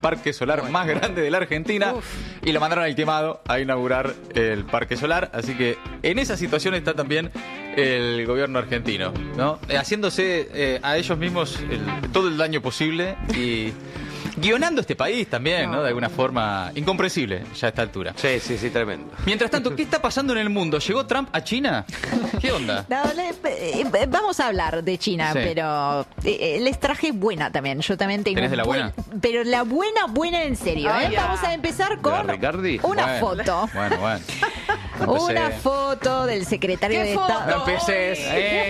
parque solar más grande de la Argentina. Y lo mandaron al quemado a inaugurar el parque solar. Así que en esa situación está también el gobierno argentino, ¿no? Haciéndose a ellos mismos todo el daño posible y guionando este país también, ¿no? De alguna forma incomprensible ya a esta altura. Sí, tremendo. Mientras tanto, ¿qué está pasando en el mundo? ¿Llegó Trump a China? ¿Qué onda? No, vamos a hablar de China, Sí. pero les traje buena también. Yo también tengo. ¿Tenés de la buena? Pero la buena en serio. Ah, ya. Vamos a empezar ¿De con la Ricardi? una Bueno, foto. Bueno. Una foto del secretario de Estado. No empeces.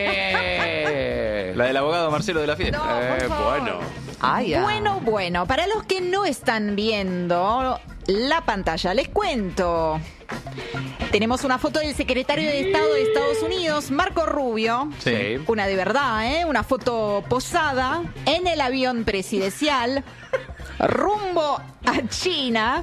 La del abogado Marcelo de la Fiesta. Bueno. Bueno, para los que no están viendo la pantalla, les cuento. Tenemos una foto del secretario de Estado de Estados Unidos, Marco Rubio. Sí. Una de verdad, una foto posada en el avión presidencial rumbo a China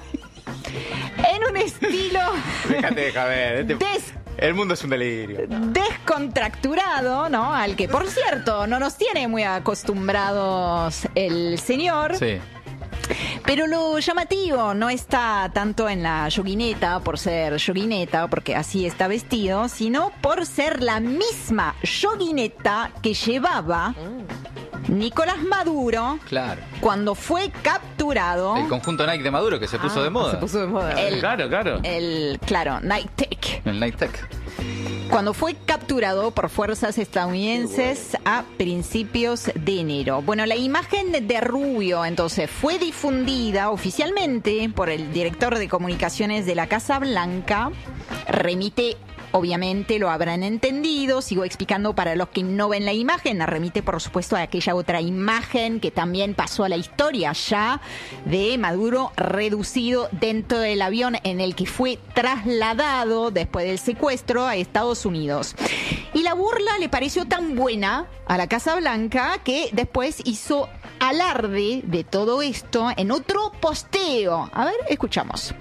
en un estilo Déjate ver. El mundo es un delirio. descontracturado, ¿no? Al que, por cierto, no nos tiene muy acostumbrados el señor. Sí. Pero lo llamativo no está tanto en la yoguineta, por ser yoguineta, porque así está vestido, sino por ser la misma yoguineta que llevaba Nicolás Maduro Claro. cuando fue capturado. El conjunto Nike de Maduro que se puso de moda. Se puso de moda. Claro. Claro, Nike Tech. El Nike Tech. Cuando fue capturado por fuerzas estadounidenses a principios de enero. Bueno, la imagen de Rubio entonces fue difundida oficialmente por el director de comunicaciones de la Casa Blanca. Remite, obviamente lo habrán entendido, sigo explicando para los que no ven la imagen, remite por supuesto a aquella otra imagen que también pasó a la historia ya de Maduro reducido dentro del avión en el que fue trasladado después del secuestro a Estados Unidos. Y la burla le pareció tan buena a la Casa Blanca que después hizo alarde de todo esto en otro posteo. A ver, escuchamos.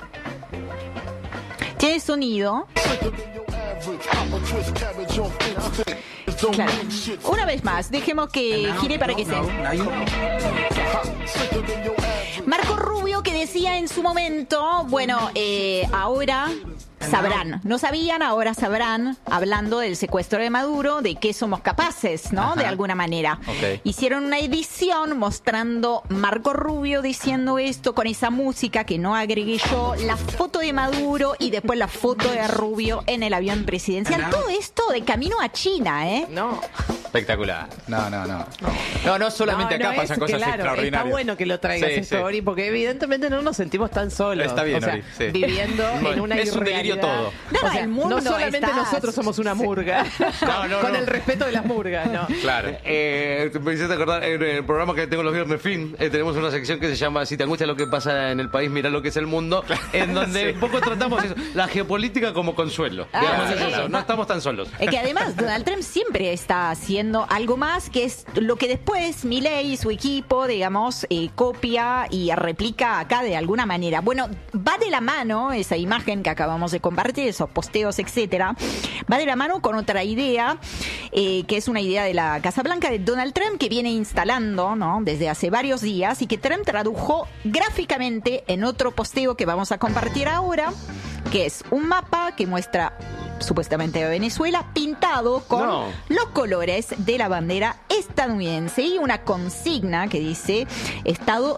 Tiene sonido. Claro. Una vez más, dejemos que gire para que se... Marco Rubio que decía en su momento, bueno, ahora sabrán, no sabían, ahora sabrán, hablando del secuestro de Maduro, de qué somos capaces, ¿no? Ajá. De alguna manera. Okay. Hicieron una edición mostrando Marco Rubio diciendo esto con esa música que no agregué yo, la foto de Maduro y después la foto de Rubio en el avión presidencial. Todo esto de camino a China, ¿eh? No. Espectacular. No solamente acá pasan cosas extraordinarias. Está bueno que lo traigas esto, Ori, porque evidentemente no nos sentimos tan solos. Está bien, o sea, Ori, sí. viviendo en una Es un delirio irrealidad. todo. No, O sea, el mundo no solamente está- nosotros somos una murga. No. Con el respeto de las murgas, ¿no? Claro. Me hiciste acordar, en el programa que tengo los viernes fin, tenemos una sección que se llama Si te angustia lo que pasa en el país, mira lo que es el mundo, en donde un poco tratamos eso, la geopolítica como consuelo. Digamos, es eso, no estamos tan solos. Es que además Donald Trump siempre está haciendo algo más, que es lo que después Milei y su equipo, digamos, copia y replica acá de alguna manera. Bueno, va de la mano esa imagen que acabamos de compartir, esos posteos, etcétera, va de la mano con otra idea, que es una idea de la Casa Blanca de Donald Trump que viene instalando, ¿no? Desde hace varios días y que Trump tradujo gráficamente en otro posteo que vamos a compartir ahora, que es un mapa que muestra supuestamente de Venezuela, pintado con los colores de la bandera estadounidense y una consigna que dice Estado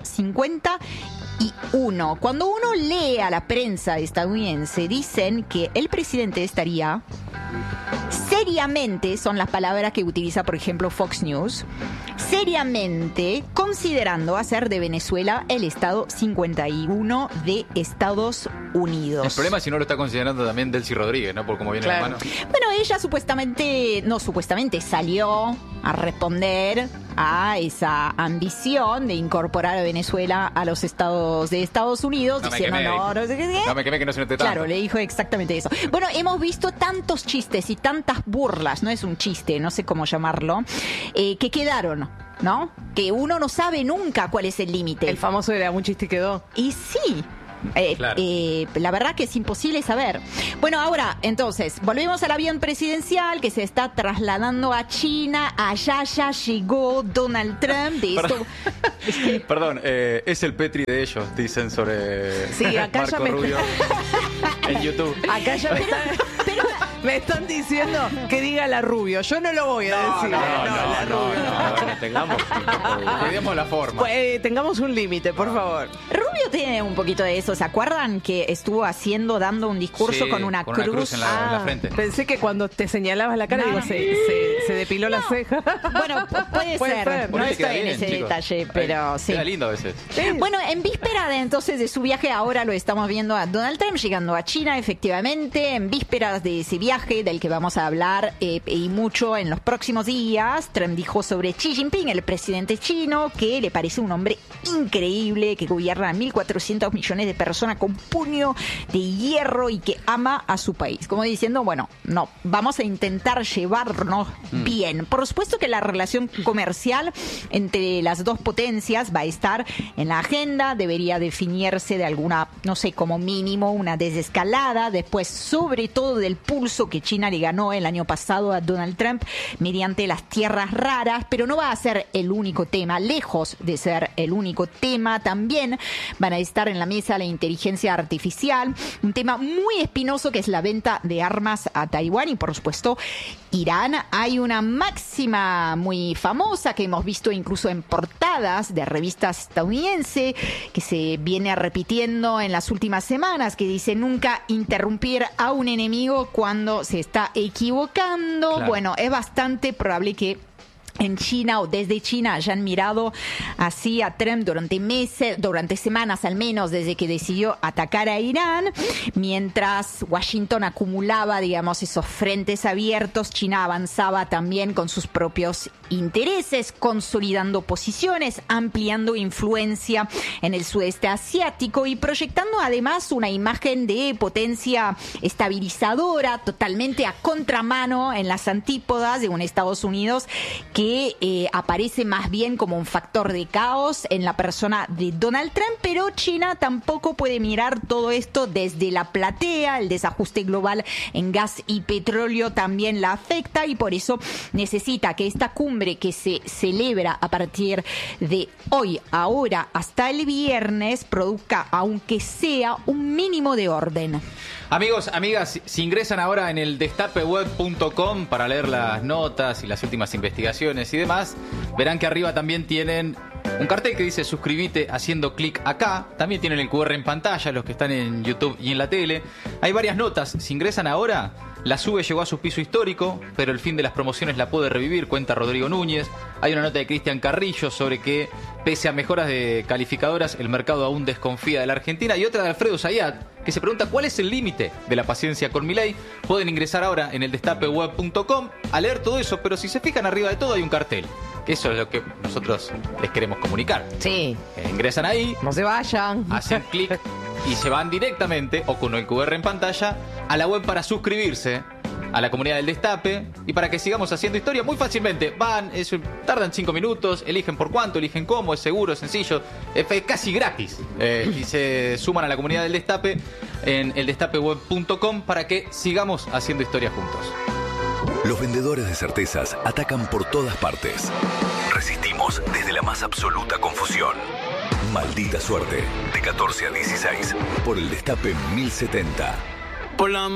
51. Cuando uno lee a la prensa estadounidense, dicen que el presidente estaría seriamente, son las palabras que utiliza, por ejemplo, Fox News, seriamente considerando hacer de Venezuela el Estado 51 de Estados Unidos. El problema es si no lo está considerando también Delcy Rodríguez, ¿no? Por cómo viene la mano. Bueno, ella supuestamente salió a responder a esa ambición de incorporar a Venezuela a los estados de Estados Unidos, diciendo no sé qué. No me quemé que no se note tanto. Claro, le dijo exactamente eso. Bueno, hemos visto tantos chistes y tantas burlas, no es un chiste, no sé cómo llamarlo, que quedaron, ¿no? Que uno no sabe nunca cuál es el límite. El famoso era un chiste quedó. Y sí. Claro. La verdad que es imposible saber. Bueno, ahora, entonces, volvemos al avión presidencial que se está trasladando a China. Allá ya llegó Donald Trump. De esto, Perdón, es el Petri de ellos, dicen sobre Sí, acá ya Marco Rubio en YouTube. Acá ya me están diciendo que diga la Rubio. Yo no lo voy a decir. La Rubio. Tengamos un poco de... Cuidemos la forma. Pues, tengamos un límite, por favor. Rubio tiene un poquito de eso. ¿Se acuerdan que estuvo dando un discurso Sí, con una con una cruz? cruz en la frente. Pensé que cuando te señalabas la cara, No. digo, se depiló la ceja. Bueno, puede Puede ser. ser. No Bueno, le queda estoy en bien, ese chicos. detalle, pero sí. Queda lindo a veces. Bueno, en víspera de entonces de su viaje, ahora lo estamos viendo a Donald Trump llegando a China, efectivamente, en vísperas de ese viaje del que vamos a hablar y mucho en los próximos días. Trump dijo sobre Xi Jinping, el presidente chino, que le parece un hombre increíble, que gobierna a 1.400 millones de personas con puño de hierro y que ama a su país. Como diciendo, bueno, no, vamos a intentar llevarnos bien. Por supuesto que la relación comercial entre las dos potencias va a estar en la agenda, debería definirse de alguna, no sé, como mínimo una desescalada, después sobre todo del pulso que China le ganó el año pasado a Donald Trump mediante las tierras raras, pero no va a ser el único tema, lejos de ser el único tema. También van a estar en la mesa la inteligencia artificial, un tema muy espinoso que es la venta de armas a Taiwán y por supuesto Irán. Hay una máxima muy famosa que hemos visto incluso en portadas de revistas estadounidenses que se viene repitiendo en las últimas semanas, que dice nunca interrumpir a un enemigo cuando se está equivocando. Claro. Bueno, es bastante probable que en China o desde China hayan mirado así a Trump durante meses, durante semanas al menos, desde que decidió atacar a Irán. Mientras Washington acumulaba, digamos, esos frentes abiertos, China avanzaba también con sus propios intereses, consolidando posiciones, ampliando influencia en el sudeste asiático y proyectando además una imagen de potencia estabilizadora, totalmente a contramano en las antípodas de un Estados Unidos que aparece más bien como un factor de caos en la persona de Donald Trump, pero China tampoco puede mirar todo esto desde la platea. El desajuste global en gas y petróleo también la afecta y por eso necesita que esta cumbre que se celebra a partir de hoy, ahora, hasta el viernes, produzca, aunque sea, un mínimo de orden. Amigos, amigas, si ingresan ahora en el destapeweb.com para leer las notas y las últimas investigaciones y demás, verán que arriba también tienen un cartel que dice suscríbete haciendo clic acá. También tienen el QR en pantalla, los que están en YouTube y en la tele. Hay varias notas. Si ingresan ahora, la SUBE llegó a su piso histórico, pero el fin de las promociones la puede revivir, cuenta Rodrigo Núñez. Hay una nota de Cristian Carrillo sobre que, pese a mejoras de calificadoras, el mercado aún desconfía de la Argentina. Y otra de Alfredo Zayat, que se pregunta cuál es el límite de la paciencia con Milei. Pueden ingresar ahora en el destapeweb.com a leer todo eso, pero si se fijan arriba de todo hay un cartel. Que eso es lo que nosotros les queremos comunicar. Sí. Ingresan ahí, No se vayan. hacen clic y se van directamente, o con el QR en pantalla, a la web para suscribirse a la comunidad del Destape y para que sigamos haciendo historia muy fácilmente. Van, tardan 5 minutos, eligen por cuánto, eligen cómo, es seguro, es sencillo, es casi gratis. Y se suman a la comunidad del Destape en eldestapeweb.com para que sigamos haciendo historia juntos. Los vendedores de certezas atacan por todas partes. Resistimos desde la más absoluta confusión. Maldita suerte, de 14 a 16, por el Destape 1070. Por la